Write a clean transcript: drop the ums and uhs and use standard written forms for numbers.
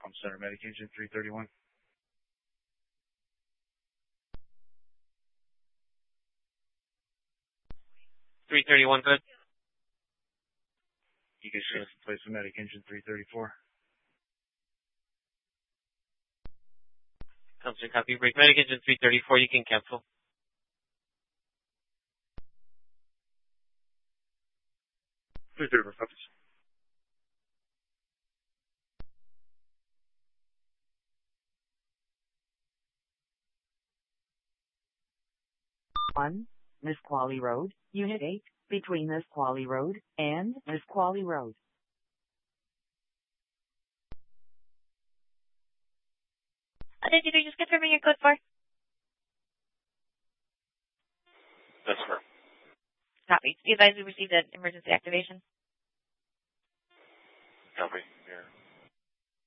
Center, Medic Engine 331. Good. You can shift in place of Medic Engine 334. Constant copy. Break. Medic Engine 334, you can cancel. Please do copies. One, Nisqually Road, Unit 8, between Nisqually Road and Nisqually Road. Did you just confirming your code for? That's correct. Copy. Be advised we received an emergency activation. Copy. Here.